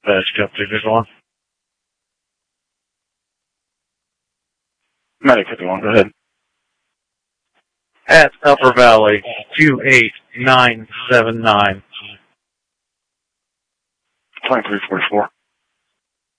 Badge Company Visual on. Medic 51, go ahead. At Upper Valley, 28979. 2344.